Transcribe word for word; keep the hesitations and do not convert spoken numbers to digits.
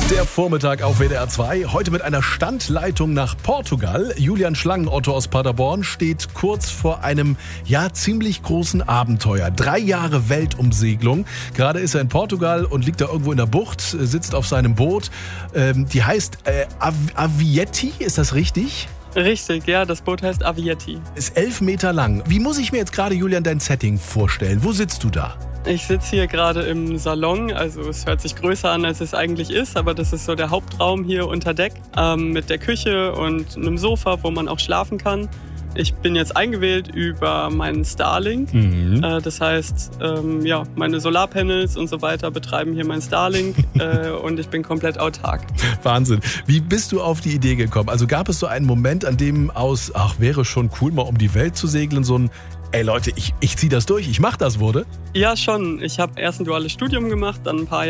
Der Vormittag auf W D R zwei, heute mit einer Standleitung nach Portugal. Julian Schlangenotto aus Paderborn steht kurz vor einem, ja, ziemlich großen Abenteuer. Drei Jahre Weltumsegelung. Gerade ist er in Portugal und liegt da irgendwo in der Bucht, sitzt auf seinem Boot. Ähm, die heißt äh, Av- Avietti, ist das richtig? Richtig, ja, das Boot heißt Avietti. Ist elf Meter lang. Wie muss ich mir jetzt gerade, Julian, dein Setting vorstellen? Wo sitzt du da? Ich sitze hier gerade im Salon, also es hört sich größer an, als es eigentlich ist, aber das ist so der Hauptraum hier unter Deck ähm, mit der Küche und einem Sofa, wo man auch schlafen kann. Ich bin jetzt eingewählt über meinen Starlink, Mhm. äh, das heißt, ähm, ja, meine Solarpanels und so weiter betreiben hier mein Starlink äh, und ich bin komplett autark. Wahnsinn. Wie bist du auf die Idee gekommen? Also gab es so einen Moment, an dem aus, ach, wäre schon cool, mal um die Welt zu segeln, so ein, ey Leute, ich, ich ziehe das durch, ich mach das wurde? Ja, schon. Ich habe erst ein duales Studium gemacht, dann ein paar